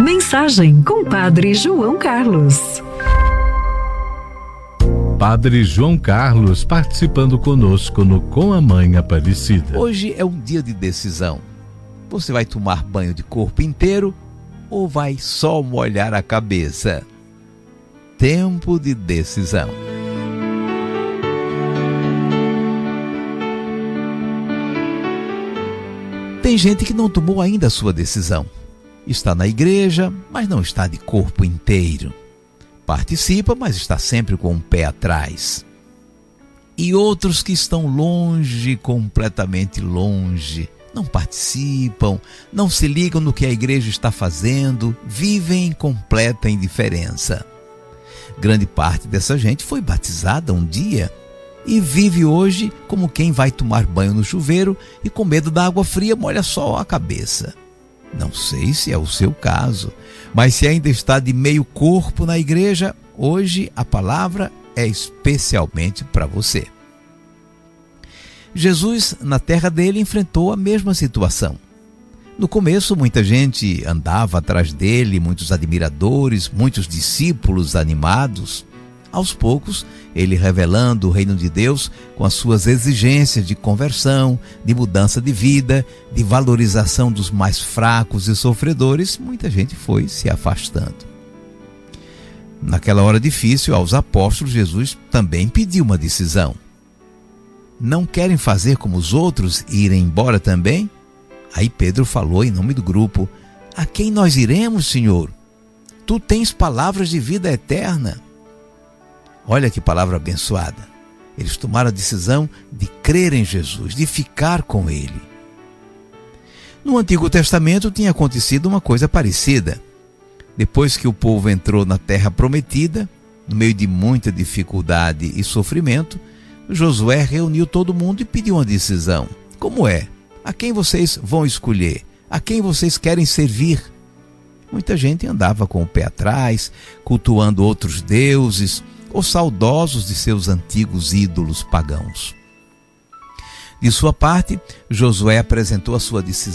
Mensagem com Padre João Carlos. Padre João Carlos participando conosco no Com a Mãe Aparecida. Hoje é um dia de decisão. Você vai tomar banho de corpo inteiro ou vai só molhar a cabeça? Tempo de decisão. Tem gente que não tomou ainda a sua decisão. Está na igreja, mas não está de corpo inteiro. Participa, mas está sempre com o pé atrás. E outros que estão longe, completamente longe, não participam, não se ligam no que a igreja está fazendo, vivem em completa indiferença. Grande parte dessa gente foi batizada um dia e vive hoje como quem vai tomar banho no chuveiro e com medo da água fria molha só a cabeça. Não sei se é o seu caso, mas se ainda está de meio corpo na igreja, hoje a palavra é especialmente para você. Jesus, na terra dele, enfrentou a mesma situação. No começo, muita gente andava atrás dele, muitos admiradores, muitos discípulos animados. Aos poucos, ele revelando o reino de Deus com as suas exigências de conversão, de mudança de vida, de valorização dos mais fracos e sofredores, muita gente foi se afastando. Naquela hora difícil, aos apóstolos, Jesus também pediu uma decisão. Não querem fazer como os outros e irem embora também? Aí Pedro falou em nome do grupo: a quem nós iremos, Senhor? Tu tens palavras de vida eterna. Olha que palavra abençoada. Eles tomaram a decisão de crer em Jesus, de ficar com Ele. No Antigo Testamento tinha acontecido uma coisa parecida. Depois que o povo entrou na terra prometida, no meio de muita dificuldade e sofrimento, Josué reuniu todo mundo e pediu uma decisão. Como é? A quem vocês vão escolher? A quem vocês querem servir? Muita gente andava com o pé atrás, cultuando outros deuses, ou saudosos de seus antigos ídolos pagãos. De sua parte, Josué apresentou a sua decisão